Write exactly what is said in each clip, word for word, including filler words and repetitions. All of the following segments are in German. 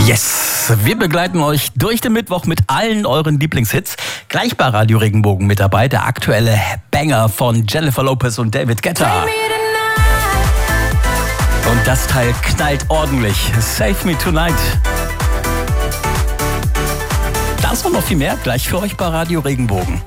Yes, wir begleiten euch durch den Mittwoch mit allen euren Lieblingshits. Gleich bei Radio Regenbogen mit dabei der aktuelle Banger von Jennifer Lopez und David Guetta. Und das Teil knallt ordentlich. Save Me Tonight. Das und noch viel mehr gleich für euch bei Radio Regenbogen.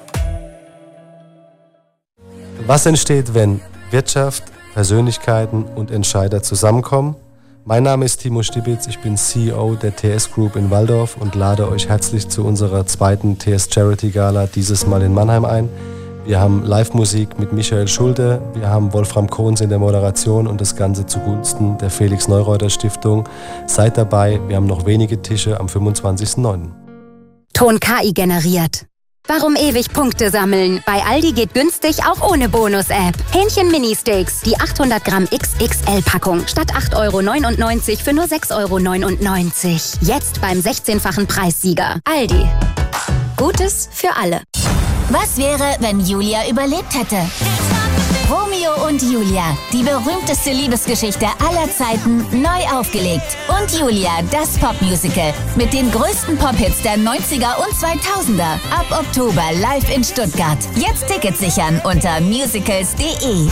Was entsteht, wenn Wirtschaft, Persönlichkeiten und Entscheider zusammenkommen? Mein Name ist Timo Stibitz, ich bin C E O der T S Group in Walldorf und lade euch herzlich zu unserer zweiten T S Charity Gala, dieses Mal in Mannheim, ein. Wir haben Live-Musik mit Michael Schulte, wir haben Wolfram Kohns in der Moderation und das Ganze zugunsten der Felix-Neureuter-Stiftung. Seid dabei, wir haben noch wenige Tische am fünfundzwanzigsten neunten Ton K I generiert. Warum ewig Punkte sammeln? Bei Aldi geht günstig auch ohne Bonus-App. Hähnchen Mini-Steaks, die achthundert Gramm X X L-Packung statt acht Euro neunundneunzig für nur sechs Euro neunundneunzig. Jetzt beim sechzehnfachen Preissieger. Aldi. Gutes für alle. Was wäre, wenn Julia überlebt hätte? Romeo und Julia, die berühmteste Liebesgeschichte aller Zeiten, neu aufgelegt. Und Julia, das Popmusical mit den größten Pop-Hits der neunziger und zweitausender. Ab Oktober live in Stuttgart. Jetzt Tickets sichern unter musicals punkt de.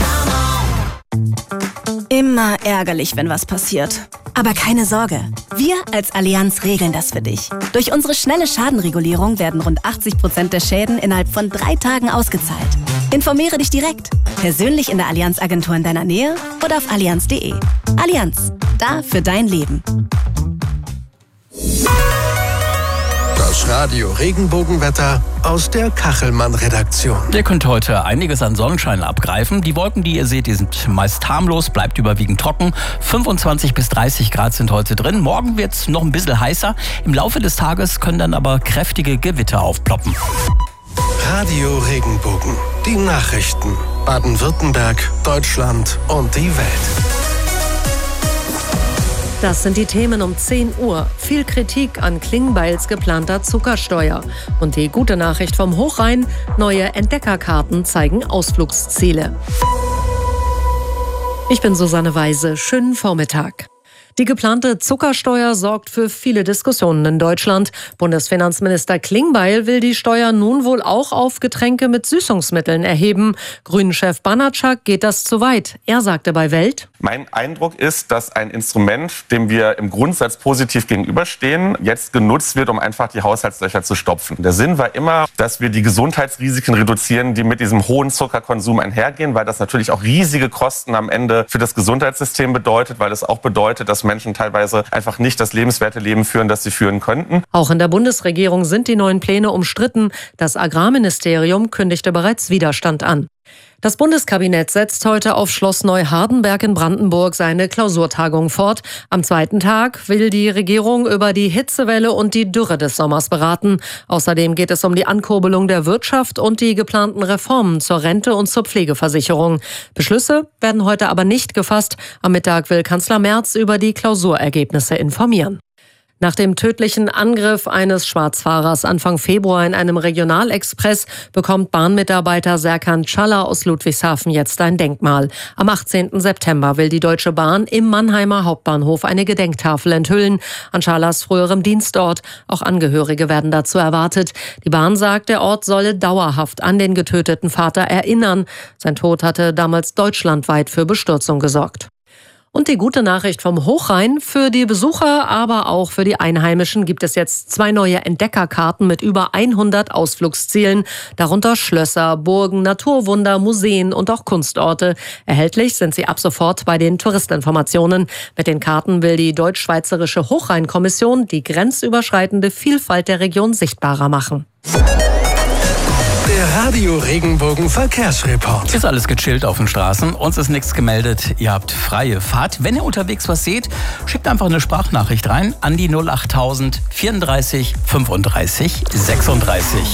Immer ärgerlich, wenn was passiert. Aber keine Sorge, wir als Allianz regeln das für dich. Durch unsere schnelle Schadenregulierung werden rund achtzig Prozent der Schäden innerhalb von drei Tagen ausgezahlt. Informiere dich direkt, persönlich in der Allianz-Agentur in deiner Nähe oder auf allianz punkt de. Allianz, da für dein Leben. Das Radio Regenbogenwetter aus der Kachelmann-Redaktion. Ihr könnt heute einiges an Sonnenschein abgreifen. Die Wolken, die ihr seht, die sind meist harmlos, bleibt überwiegend trocken. fünfundzwanzig bis dreißig Grad sind heute drin. Morgen wird es noch ein bisschen heißer. Im Laufe des Tages können dann aber kräftige Gewitter aufploppen. Radio Regenbogen. Die Nachrichten. Baden-Württemberg, Deutschland und die Welt. Das sind die Themen um zehn Uhr. Viel Kritik an Klingbeils geplanter Zuckersteuer. Und die gute Nachricht vom Hochrhein: neue Entdeckerkarten zeigen Ausflugsziele. Ich bin Susanne Weise. Schönen Vormittag. Die geplante Zuckersteuer sorgt für viele Diskussionen in Deutschland. Bundesfinanzminister Klingbeil will die Steuer nun wohl auch auf Getränke mit Süßungsmitteln erheben. Grünen-Chef Banatschak geht das zu weit. Er sagte bei Welt: Mein Eindruck ist, dass ein Instrument, dem wir im Grundsatz positiv gegenüberstehen, jetzt genutzt wird, um einfach die Haushaltslöcher zu stopfen. Der Sinn war immer, dass wir die Gesundheitsrisiken reduzieren, die mit diesem hohen Zuckerkonsum einhergehen, weil das natürlich auch riesige Kosten am Ende für das Gesundheitssystem bedeutet, weil es auch bedeutet, dass Menschen teilweise einfach nicht das lebenswerte Leben führen, das sie führen könnten. Auch in der Bundesregierung sind die neuen Pläne umstritten. Das Agrarministerium kündigte bereits Widerstand an. Das Bundeskabinett setzt heute auf Schloss Neuhardenberg in Brandenburg seine Klausurtagung fort. Am zweiten Tag will die Regierung über die Hitzewelle und die Dürre des Sommers beraten. Außerdem geht es um die Ankurbelung der Wirtschaft und die geplanten Reformen zur Rente und zur Pflegeversicherung. Beschlüsse werden heute aber nicht gefasst. Am Mittag will Kanzler Merz über die Klausurergebnisse informieren. Nach dem tödlichen Angriff eines Schwarzfahrers Anfang Februar in einem Regionalexpress bekommt Bahnmitarbeiter Serkan Çalla aus Ludwigshafen jetzt ein Denkmal. Am achtzehnten September will die Deutsche Bahn im Mannheimer Hauptbahnhof eine Gedenktafel enthüllen an Çallas früherem Dienstort. Auch Angehörige werden dazu erwartet. Die Bahn sagt, der Ort solle dauerhaft an den getöteten Vater erinnern. Sein Tod hatte damals deutschlandweit für Bestürzung gesorgt. Und die gute Nachricht vom Hochrhein: Für die Besucher, aber auch für die Einheimischen gibt es jetzt zwei neue Entdeckerkarten mit über hundert Ausflugszielen, darunter Schlösser, Burgen, Naturwunder, Museen und auch Kunstorte. Erhältlich sind sie ab sofort bei den Touristinformationen. Mit den Karten will die Deutsch-Schweizerische Hochrhein-Kommission die grenzüberschreitende Vielfalt der Region sichtbarer machen. Der Radio Regenbogen Verkehrsreport. Ist alles gechillt auf den Straßen. Uns ist nichts gemeldet. Ihr habt freie Fahrt. Wenn ihr unterwegs was seht, schickt einfach eine Sprachnachricht rein an die null achttausend vierunddreißig fünfunddreißig sechsunddreißig.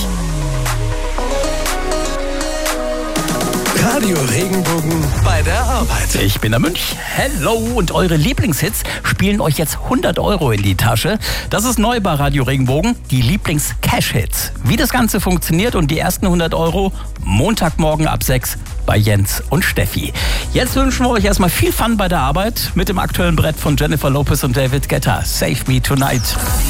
Radio Regenbogen bei der Arbeit. Ich bin der Münch. Hello. Und eure Lieblingshits spielen euch jetzt hundert Euro in die Tasche. Das ist neu bei Radio Regenbogen. Die Lieblings-Cash-Hits. Wie das Ganze funktioniert und die ersten hundert Euro Montagmorgen ab sechs bei Jens und Steffi. Jetzt wünschen wir euch erstmal viel Fun bei der Arbeit mit dem aktuellen Brett von Jennifer Lopez und David Guetta. Save Me Tonight.